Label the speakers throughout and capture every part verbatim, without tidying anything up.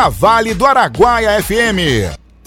Speaker 1: A Vale do Araguaia F M.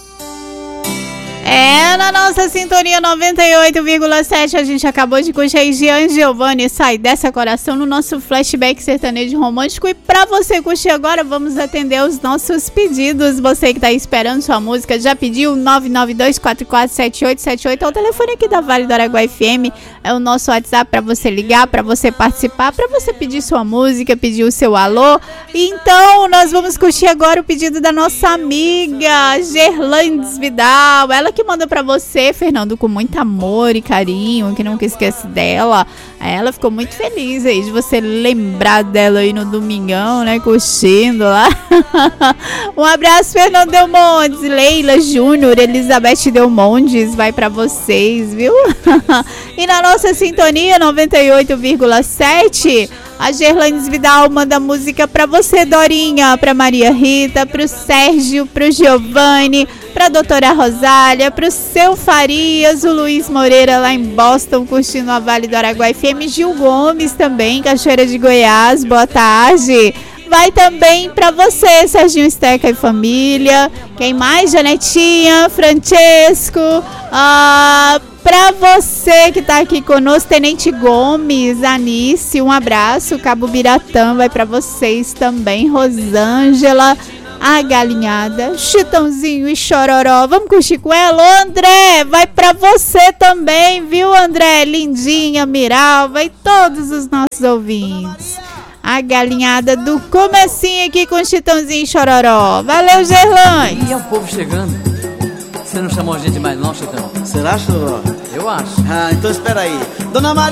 Speaker 2: É, na nossa sintonia noventa e oito vírgula sete, a gente acabou de curtir Jean Giovanni, Sai Dessa Coração, no nosso flashback sertanejo romântico. E pra você curtir agora, vamos atender os nossos pedidos. Você que tá esperando sua música, já pediu? Nove nove dois quatro quatro sete oito sete oito, é o telefone aqui da Vale do Araguaia F M, é o nosso WhatsApp pra você ligar, pra você participar, pra você pedir sua música, pedir o seu alô. Então, nós vamos curtir agora o pedido da nossa amiga Gerlandes Vidal, ela que manda pra você, Fernando, com muito amor e carinho, que nunca esquece dela. Ela ficou muito feliz aí de você lembrar dela aí no domingão, né, curtindo lá. Um abraço, Fernando Delmontes, Leila Júnior, Elizabeth Delmontes, vai pra vocês, viu? E na nossa sintonia noventa e oito vírgula sete, a Gerlandes Vidal manda música pra você, Dorinha, pra Maria Rita, pro Sérgio, pro Giovanni, pra doutora Rosália, pro seu Farias, o Luiz Moreira lá em Boston, curtindo a Vale do Araguaia F M, Gil Gomes também, Cachoeira de Goiás, boa tarde. Vai também pra você, Serginho Esteca e família. Quem mais? Janetinha, Francesco, ah, pra você que tá aqui conosco, Tenente Gomes, Anice, um abraço. Cabo Biratã vai pra vocês também, Rosângela, a Galinhada, Chitãozinho e Chororó. Vamos curtir com ela? Ô, André, vai pra você também, viu, André? Lindinha, Miralva e todos os nossos ouvintes. A Galinhada do comecinho aqui com Chitãozinho e Chororó. Valeu, Gerlane.
Speaker 3: E é o povo chegando. Você não chamou a gente mais não, Chitão?
Speaker 4: Será, Chororó?
Speaker 3: Eu acho.
Speaker 4: Ah, então espera aí. Dona Maria.